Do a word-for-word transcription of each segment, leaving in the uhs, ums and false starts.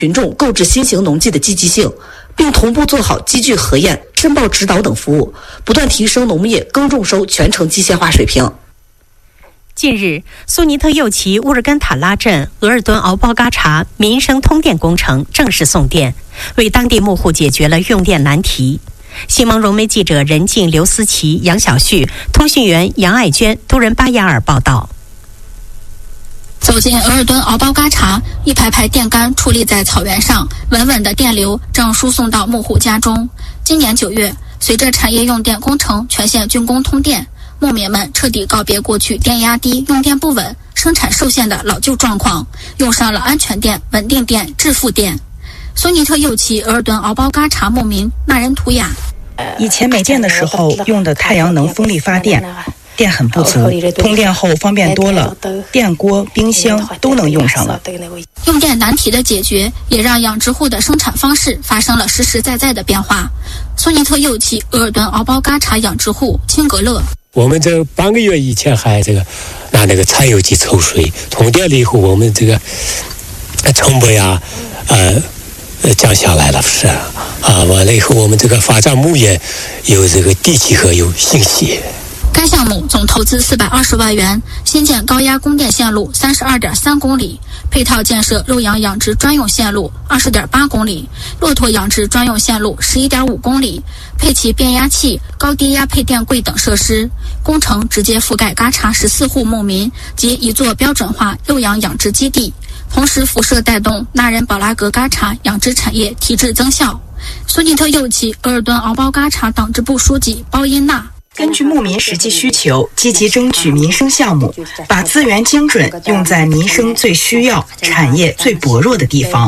群众购置新型农机的积极性，并同步做好机具核验、申报指导等服务，不断提升农牧业耕种收全程机械化水平。 近日，苏尼特右旗乌尔根塔拉镇额尔敦敖包嘎查民生通电工程正式送电，为当地牧户解决了用电难题。新蒙融媒记者任静、刘思琪、杨小旭，通讯员杨爱娟，都人巴雅尔报道。 走进额尔敦敖包嘎查，一排排电杆矗立在草原上，稳稳的电流正输送到牧户家中。今年九月，随着产业用电工程全线竣工通电，牧民们彻底告别过去电压低、用电不稳、生产受限的老旧状况，用上了安全电、稳定电、致富电。苏尼特右旗额尔敦敖包嘎查牧民纳人图雅， 以前没电的时候用的太阳能风力发电，电很不足，通电后方便多了，电锅、冰箱都能用上了。 用电难题的解决，也让养殖户的生产方式发生了实实在在的变化。苏尼特右旗额尔敦敖包嘎查养殖户青格勒， 我们这半个月以前还这个拿那个柴油机抽水，通电了以后，我们这个成本呀，呃。呃，降下来了，是啊，完了以后，我们这个发展牧业有这个地气和有信息。 该项目总投资四百二十万元，新建高压供电线路三十二点三公里，配套建设肉羊养殖专用线路二十点八公里，骆驼养殖专用线路十一点五公里，配齐变压器、高低压配电柜等设施。工程直接覆盖嘎查十四户牧民及一座标准化肉羊养殖基地。同时辐射带动纳人保拉格嘎查养殖产业提质增效。苏尼特右旗额尔敦敖包嘎查党支部书记包因娜， 根据牧民实际需求，积极争取民生项目，把资源精准用在民生最需要、产业最薄弱的地方。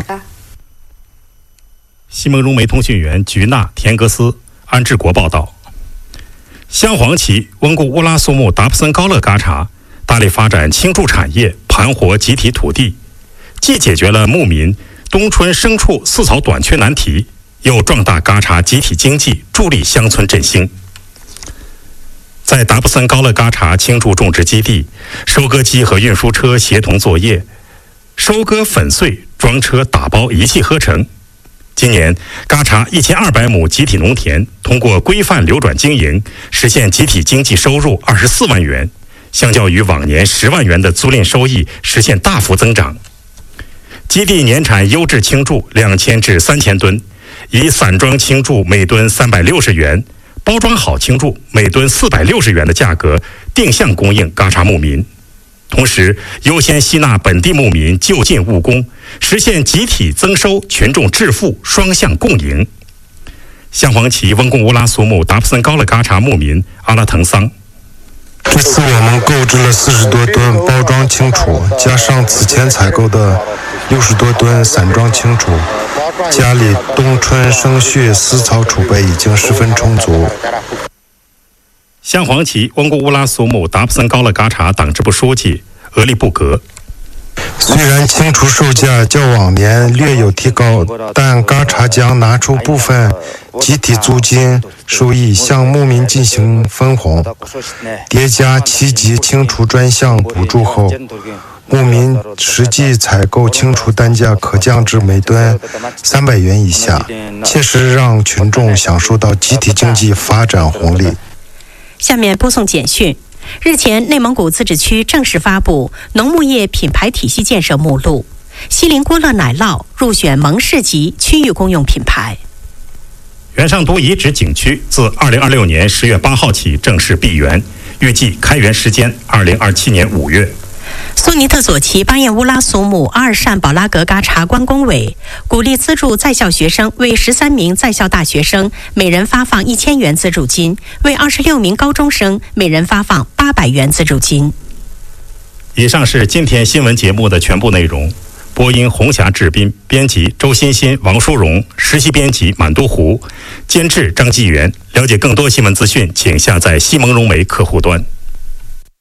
西蒙融媒通讯员菊娜、田格斯、安志国报道。镶黄旗温固乌拉苏木达普森高勒嘎查大力发展青畜产业，盘活集体土地，既解决了牧民冬春牲畜饲草短缺难题，又壮大嘎查集体经济，助力乡村振兴。在达布森高勒嘎查青畜种植基地，收割机和运输车协同作业，收割、粉碎、装车、打包一气呵成。今年，嘎查一千二百亩集体农田通过规范流转经营，实现集体经济收入二十四万元，相较于往年十万元的租赁收益实现大幅增长。基地年产优质青贮两千至三千吨，以散装青贮每吨三百六十元、包装好青贮每吨四百六十元的价格定向供应嘎查牧民。同时，优先吸纳本地牧民就近务工，实现集体增收、群众致富双向共赢。镶黄旗温贡乌拉苏木达普森高勒嘎查牧民阿拉腾桑， 这次我们购置了四十多吨包装青贮，加上此前采购的六十多吨散装青贮，家里冬春生畜饲草储备已经十分充足。 镶黄旗温贡乌拉苏木达普森高勒嘎查党支部书记俄利布格， 虽然青贮售价较往年略有提高，但嘎查将拿出部分集体租金收益向牧民进行分红，叠加七级青贮专项补助后，牧民实际采购青贮单价可降至每吨三百元以下，切实让群众享受到集体经济发展红利。 下面播送简讯。日前，内蒙古自治区正式发布农牧业品牌体系建设目录，锡林郭勒奶酪入选盟市级区域公用品牌。 元上都遗址景区自二零二六年十月八号起正式闭园，预计开园时间二零二七年五月。 苏尼特左旗巴彦乌拉苏木阿尔善保拉格嘎查关工委鼓励资助在校学生为十三名在校大学生每人发放一千元资助金，为二十六名高中生每人发放八百元资助金。 以上是今天新闻节目的全部内容。播音洪霞、志斌，编辑周欣欣、王淑荣，实习编辑满都湖，监制张继元。了解更多新闻资讯，请下载西蒙融媒客户端。